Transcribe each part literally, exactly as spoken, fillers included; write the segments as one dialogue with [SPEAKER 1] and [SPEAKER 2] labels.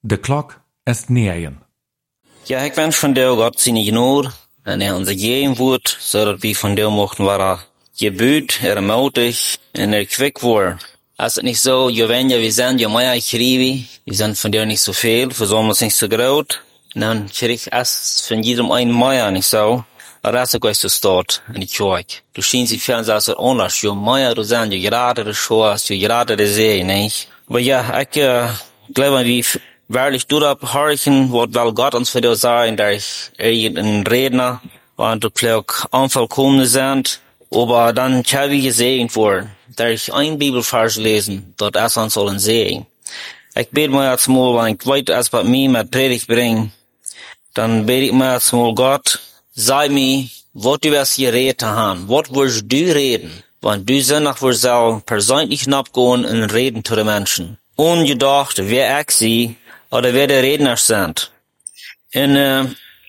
[SPEAKER 1] De klok est negen.
[SPEAKER 2] Ja, ik wens van jou God zijn genade en er ons gegeven wordt, zodat we van jou mochten worden gebuut, ermutig en er kwik worden. Als het niet zo, je weet ja, we zijn je meer geschreven, we zijn van jou niet zoveel, voor sommigen niet zo groot, en dan krijg je als van jedem een meer niet zo. Maar dat is ook zo staat in de kerk. Du schijnt zich veel als er anders, je meer, du zijn je gerade de schoas, je gerade de zee, nee. Maar ja, ik uh, geloof wie waarlich durab horchen, wat wel Gott uns für dich sagen, da ich ein Redner war und auch unvollkommen sind, aber dann habe ich gesehen worden, da ich ein Bibelvers lesen, dort es uns sollen sehen. Ich bete mir jetzt mal, wenn ich weit als bei mir mit Predigt bringe, dann bete ich mir jetzt mal Gott, sei mir, was du wirst hier reden haben, was wirst du reden, wenn du sinnach wirst auch persönlich abgehen und reden zu den Menschen. Ungedacht, wer ich sie, oder wer der Redner sind. En uh,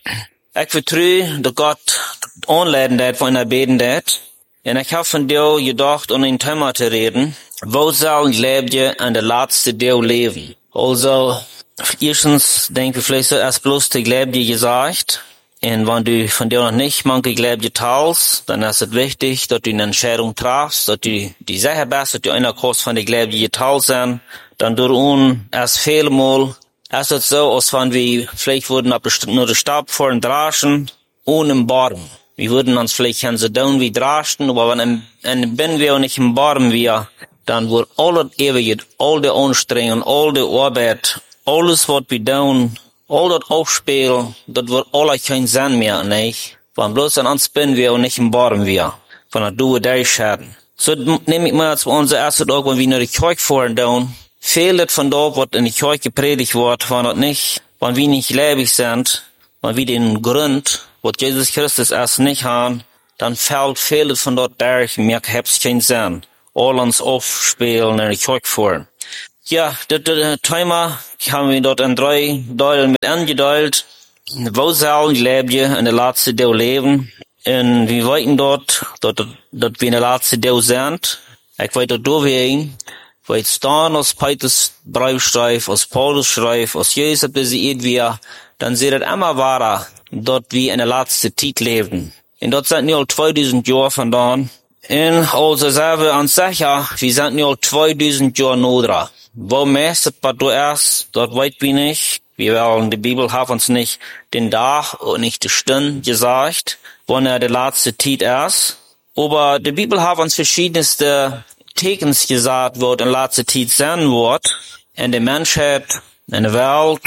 [SPEAKER 2] ik vertrouw dat God aanleiden dat van een beden dat. En ik heb van jou gedacht om een thema te reden. Wo zal leef je aan de laatste deel leven? Also, eerstens denk ik vielleicht erst bloß te leef je gezegd. En wenn du von dir noch nicht manche Gläubige teilst, dann ist es wichtig, dass du eine Entscheidung triffst, dass du die Sache bist, dass du einer Kurs von den Gläubigen teilst sind. Dann durch uns erst vielmal es ist so, als wenn wir vielleicht würden nur den Stab vor den Draschen ohne im Baum. Wir würden uns vielleicht ganz so down wie Draschen, aber wenn ein bin wir und nicht im Baum wir, dann wird alles ewige, all die Anstrengung, all die Arbeit, alles was wir tun, all das Aufspiel, das wird alle kein Sinn mehr, nicht? Wenn bloß an uns bin wir und nicht im Baum wir, von der Duhe durchschaden. So nehme ich mal als unser erstes Tag, wenn wir nur die Kirche fahren tun, fehlt von dort, was in die Kirche gepredigt wird, wenn das nicht, wenn wir nicht lebendig sind, wenn wir den Grund, was Jesus Christus erst nicht haben, dann fällt fehlt von dort durch, mir hab's keinen Sinn. All uns aufspielen in die Kirche fahren. Ja, das, das Thema haben wir dort in drei Teilen mit angeteilt. Wo sollen die Leute in der letzten Teil leben? Und wir weiten dort, dort, dort wir in der letzten Teil sind. Ich weiter durchgehen. Weil staan als Petrus Brief schreibt, als Paulus schreibt, als Jesus besiegt wir, dann seht ihr immer wahrer, dort wir in der letzten Zeit leben. Und dort sind wir al zweitausend Jahre vandaan. Und also sagen wir uns sicher, wir sind nu al zweitausend Jahre nodra. Wo meestal was du erst, dort weit wir nicht. Wir wollen, die Bibel hat uns nicht den Tag und nicht die Stunde gesagt, wann er der letzte Zeit ist. Aber die Bibel hat uns verschiedenste Tekens gesagt wird in letzter Zeit sein wird, in der Menschheit, in der Welt,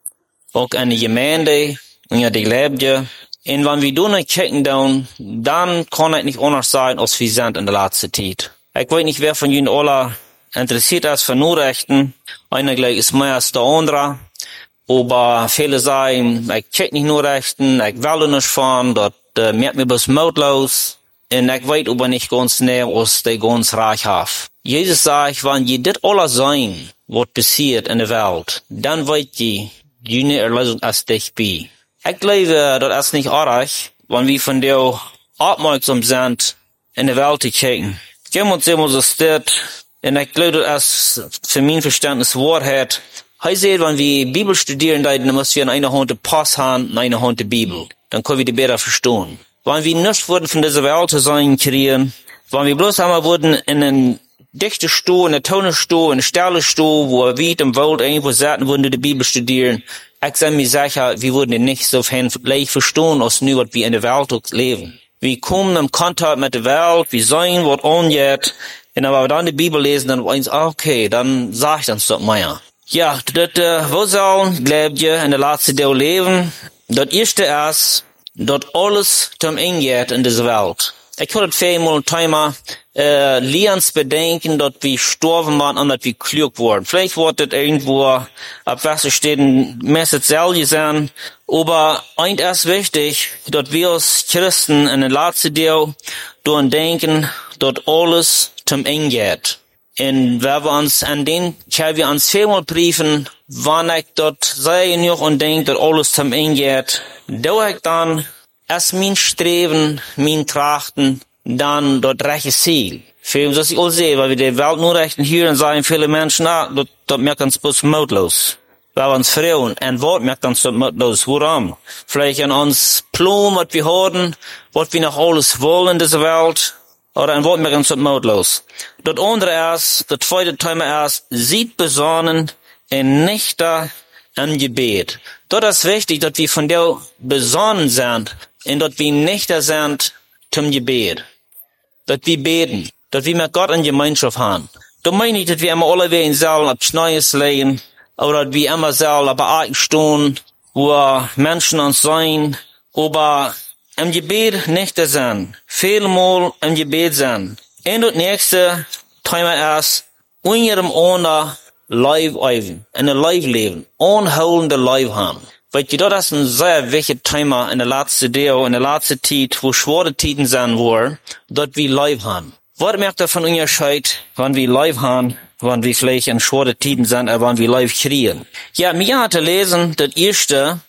[SPEAKER 2] auch in der Gemeinde, und ja, die Gläubige. Und wenn wir da nicht checken, dann, dann kann es nicht anders sein, als wir sind in der letzten Zeit. Ich weiß nicht, wer von Ihnen alle interessiert ist für Nachrichten. Einer gleich ist mehr als der andere. Aber viele sagen, ich check nicht Nachrichten, ich will nicht fahren, das äh, merkt mir bloß mutlos. Und ich weiß aber nicht ganz näher, was die ganz reich haben. Jesus sagt, wenn ihr das alles sein, was passiert in der Welt, dann weißt ihr, jene Erlösung als dich bei. Ich glaube, das ist nicht arg, wenn wir von dir aufmerksam sind, in der Welt zu checken. Jemand immer so steht, und ich glaube, das ist für mein Verständnis Wahrheit. Er sagt, wenn wir Bibel studieren, dann müssen wir in einer Hand den Pass haben, in einer Hand die Bibel. Dann können wir die besser verstehen. Wenn wir nicht würden von dieser Welt zu sein kriegen, wenn wir bloß einmal würden in einen dichten Stuhl, in einen Tonstuhl, in einen Stellenstuhl, wo wir im Wald irgendwo saßen, würden die Bibel studieren, ich sage mir sicher, wir würden nicht so viel verstehen, als nur, was wir in der Welt leben. Wir kommen im Kontakt mit der Welt, wir sehen, was angeht, und wenn wir dann die Bibel lesen, dann uns, okay, dann sag ich uns das mehr. Ja, das, äh, wo sollen Gläubige in der letzten Teil leben? Das erste ist, dort alles zum Ingeht in dieser Welt. Ich hatte viermal ein Thema, äh, Lians bedenken, dort wir sterben waren und dort wir klug wurden. Vielleicht wird das irgendwo, ab was steht, ein Message selber sein. Aber eins ist wichtig, dort wir als Christen in der letzten Teil, dort denken, dort alles zum Ingeht. Und wenn wir uns an den, können wir uns viermal briefen, wann ich dort sehe noch und denke, dass alles zum Ingeht, da ich dann, als mein Streben, mein Trachten, dann dort rechte Ziel. Für das ich auch sehe, weil wir die Welt nur rechten hören, sagen viele Menschen, ah, dort, dort merken uns bloß mutlos. Weil uns Frauen ein Wort merkt uns das mutlos. Warum? Vielleicht an uns Plan, was wir haben, was wir noch alles wollen in dieser Welt. Oder ein Wort merkt uns das mutlos. Das andere ist, das zweite Thema ist, sieht besonnen in Nächte im Gebet. Das ist wichtig, dass wir von der besonnen sind und dass wir Nächte sind zum Gebet. Dass wir beten. Dass wir mit Gott in Gemeinschaft haben. Da meine ich, dass wir immer alle wieder in Saal ab Schneies legen. Oder dass wir immer Saal ab Eichen stehen, wo Menschen uns sein. Aber im Gebet Nächte sind. Vielmal im Gebet sind. Und das nächste Thema ist, in ihrem Ohne live leben. In ein Live leben. Unholende Live haben. Weil das ist ein sehr wichtiges Thema in der letzten Deo, in der letzten Zeit, wo schwere Zeiten sind, wo dort wir live haben. Was merkt ihr von Unterschied, wann wir live haben, wann wir vielleicht in schwere Zeiten sind, aber wann wir live kriegen? Ja, mir hatte lesen, das erste,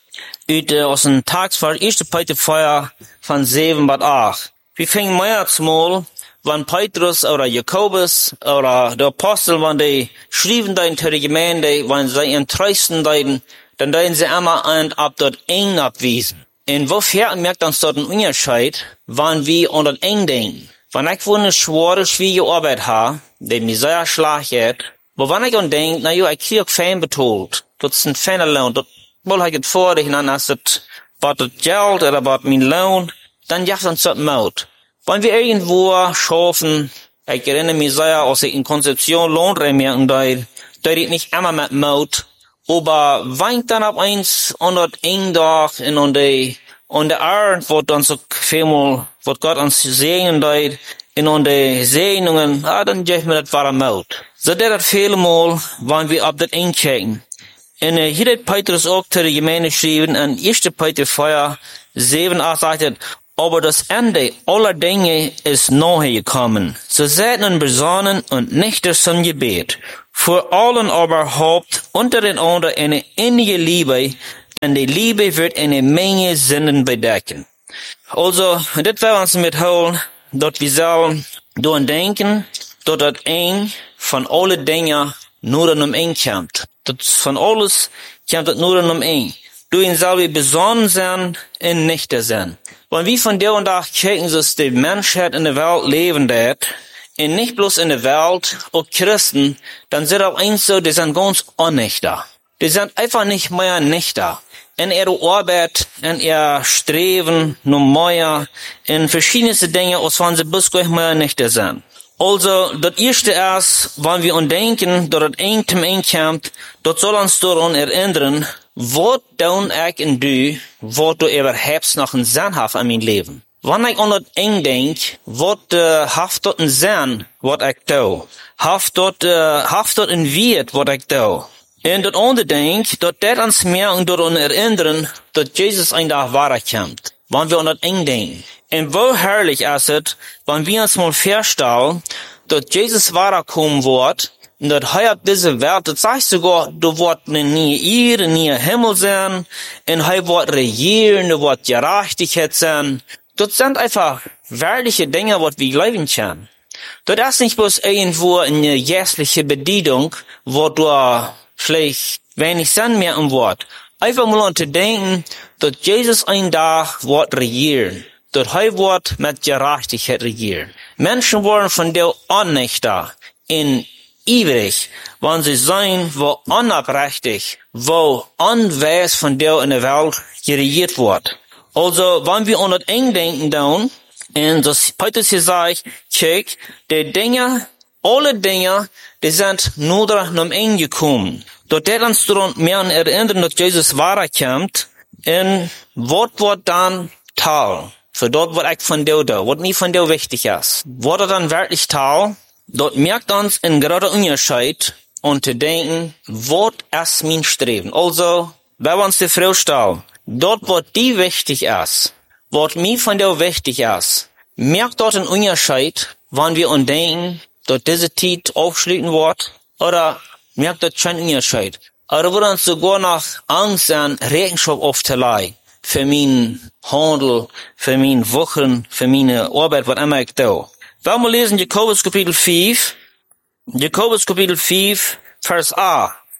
[SPEAKER 2] aus dem Tagsfahrt, erste Peiterfeuer von sieben bis acht. Wir fingen mehrmals mal, wann Petrus oder Jakobus oder der Apostel, wann die schrieben da in der Gemeinde, wann sie in Trösten deuten, dann deuten sie immer an, ab dort eng abwiesen. Und wofür merkt uns dort ein Unterschied, wann wir unter eng denken. Wenn ich wohl eine schwere, schwierige Arbeit habe, die mir sehr schlecht hat, aber wenn ich an denke, na ja, ich krieg fein betont, das ist ein feiner Lohn, das will ich es vor, ich dann ist das, was das Geld oder was mein Lohn, dann jagt uns das Mut. Wenn wir irgendwo schaffen, ich erinnere mich sehr, als ich in Konzeption Lohnremerken deut, deut ich nicht immer mit Mut, aber wenn ich dann ab eins und das eng doch in und die, und der Art wird dann so vielmal, wird Gott uns segnen deut, in und die Segnungen, ah, dann gebe ich mir das wahre Mut. So der hat vielmal, wenn wir ab das eng checken. Und äh, hier hat Petrus auch zu der Gemeinde geschrieben, in erste Peterfeuer sieben, acht, sagt, aber das Ende aller Dinge ist nahe gekommen. So seid nun besonnen und nicht zum Gebet. Vor allen aber habt unter den anderen eine innige Liebe, denn die Liebe wird eine Menge Sünden bedecken. Also, das wir uns mitholen, dass wir sollen daran denken, dass das eng von allen Dingen nur um eng kommt. Das von alles kommt das nur um eng. Du ihn soll wir besonnen sein und nicht sein. Wenn wir von der und da checken, dass die Menschheit in der Welt leben wird, und nicht bloß in der Welt, auch Christen, dann sind auch eins so, die sind ganz unnicht da. Die sind einfach nicht mehr nicht da. In ihrer Arbeit, in ihr Streben, nur mehr, in verschiedenste Dinge, als wenn sie bis gleich mehr nicht da sind. Also, das erste ist, wenn wir uns denken, dass das eng zum eng kommt, das soll uns daran erinnern, was tun ich und du, was du überhaupt noch einen Sinn hast an meinem Leben. Wenn ich an das eng denk, was uh, haft dort einen Sinn, was ich tue. Haft dort, uh, haft dort ein Wert, was ich tue. Und das andere denk, dass das uns mehr und daran erinnern, dass Jesus ein Tag weiterkommt. Wenn wir an das eng denken. Und wo herrlich ist es, wenn wir uns mal feststellen, dass Jesus weiterkommen wird, und dass er auf diese Welt, das sagt sogar, du wird nie Erde, nie Himmel sein, und er wird regieren, du wird Gerechtigkeit sein. Das sind einfach wirkliche Dinge, was wir leben können. Das ist nicht bloß irgendwo eine jährliche Bedienung, wo du vielleicht wenig Sinn mehr im Wort. Einfach mal an zu denken, dass Jesus ein Tag wird regieren. Dass er wird mit Gerechtigkeit regieren. Menschen wollen von der Unrecht da, in ewig, wenn sie sein, wo unabrechtig, wo unweis von der in der Welt geregiert wird. Also, wenn wir an das eng denken dann, und das Petrus hier sagt, check, die Dinge, alle Dinge, die sind nur noch eng gekommen. Dort der uns daran mehr erinnern, dass Jesus weiterkommt, und was wird dann Teil? Für dort, was ich von dir da, was mir von dir wichtig ist. Was dann wirklich Teil? Dort merkt uns ein gerade Unterschied, und zu denken, was ist mein Streben? Also, wenn wir uns die Frage stellen, dort, was die wichtig ist, was mir von dir wichtig ist, merkt dort ein Unterschied, wenn wir uns denken, dass diese Zeit aufschließen wird, oder merkt dort schon ein Unterschied. Oder wird uns sogar noch Angst sein, Rechenschaft aufzuleihen, für meinen Handel, für meine Wochen, für meine Arbeit, was immer ich tue. Wenn wir lesen Jakobus Kapitel fünf, Jakobus Kapitel fünf, Vers acht.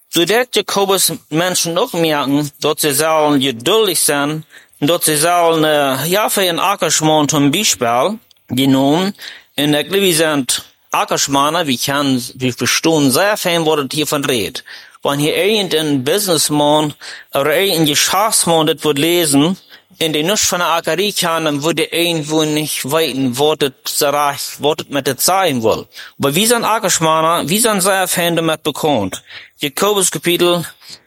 [SPEAKER 2] so dat Jakobus Menschen auch merken, dort sie sollen geduldig sein, dort sie sollen, äh, ja, für ein Ackerschmann zum Beispiel genommen, und ich glaube, wir sind Ackerschmanner, wir kennen, wir verstehen sehr viel, was das hiervon redet. Wenn hier irgendein Businessman oder irgendein Geschäftsmann das wird lesen, in der nicht von der Ackerie kann, dann würde er irgendwo nicht weiten, was das erreicht, was das mit der sein will. Aber wir sind Ackerschmanner, wir sind sehr viel damit bekannt. Jakobus Kapitel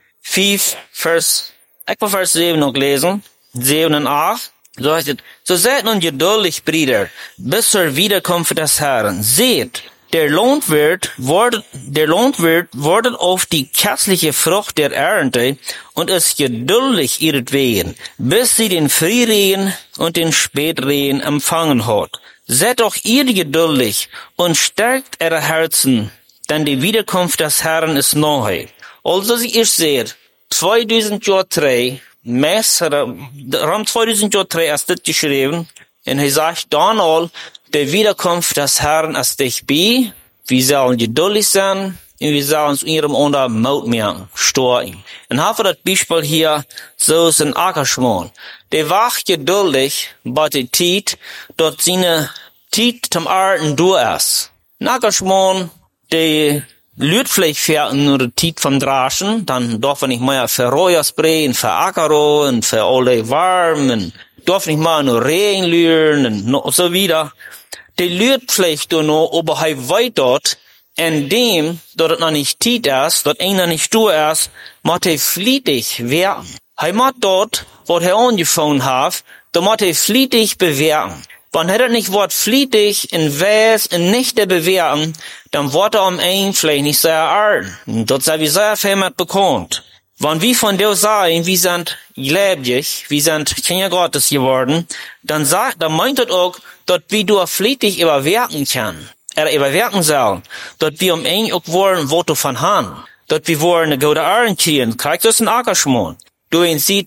[SPEAKER 2] fünf, Vers, ich will Vers sieben noch lesen, sieben und acht. So heißt es, so seid nun geduldig, Brüder, bis zur Wiederkunft des Herrn. Seht, der Landwirt wartet, der Landwirt wartet auf die köstliche Frucht der Ernte und ist geduldig ihretwegen, bis sie den Frühregen und den Spätregen empfangen hat. Seid auch ihr geduldig und stärkt eure Herzen, denn die Wiederkunft des Herrn ist nahe. Also, wie ihr seht, zweitausend Jahre drei, Messer, rund zweitausend Jahre drei ist das geschrieben, und er sagt dann all, der Wiederkunft des Herrn ist dich bei, wir sollen geduldig sein, und wir sollen uns ihrem unter Mut merken, stehen. Und habe das Beispiel hier, so ist ein Ackerschmann. Der war geduldig, bei der Zeit, dort seine Zeit zum Arten du ist. Ein Ackerschmann, der lüt vielleicht für nur die Zeit vom Draschen, dann darf er nicht mehr für Roja sprayen, für Ackero, und für alle Warmen, darf nicht mal nur Regen lüren, und so wieder. Der lürt vielleicht nur, aber er weiß dort, in dem, dort es noch nicht Zeit ist, dort einer nicht du ist, muss er flietig wirken. Er muss dort, wo er angefangen hat, da muss er flietig bewirken. Wenn er nicht Wort flietig in Wes in nicht der bewirken, dann wird er um ein vielleicht nicht sehr arten. Dort sei wir sehr viel mit bekannt. Wenn wir von dir sagen, wir sind gläubig, wir sind Kinder Gottes geworden, dann sagt, dann meint das auch, dort wir du flietig überwirken kann, er überwirken soll, dort wir um ein auch wollen, wo du von haben, dort wir wollen eine gute Arten kriegen, kriegst du ein Ackerschmann. Du ihn sieht,